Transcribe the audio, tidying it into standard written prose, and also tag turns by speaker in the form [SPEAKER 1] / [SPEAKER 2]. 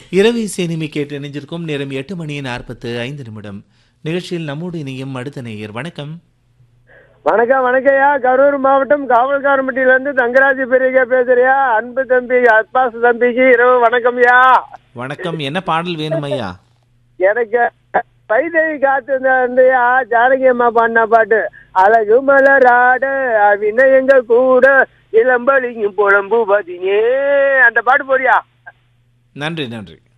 [SPEAKER 1] இரவு இசை நிமி கேட்டு இணைஞ்சிருக்கும் நேரம் 8:45. நிகழ்ச்சியில் நம்மோடு இணையும் அடுத்த நேயர். வணக்கம்.
[SPEAKER 2] வணக்கம் வணக்கம்யா. கரூர் மாவட்டம் காவல்காரம்பட்டியில இருந்து தங்கராஜ் பெரியகா பேசுறியா. அன்பு தம்பி அப்பாஸ் தம்பிக்கு இரவு வணக்கம்யா.
[SPEAKER 1] வணக்கம். என்ன பாடல் வேணும் ஐயா?
[SPEAKER 2] எனக்கு வைதேகி காத்து இருந்தியா ஜானகி அம்மா பாடின பாட்டு அழகு மலராட வினயங்க கூட இளம்பலிங்கும் புலம்பு பதினே அந்த பாட்டு போறியா?
[SPEAKER 1] நன்றி நன்றி.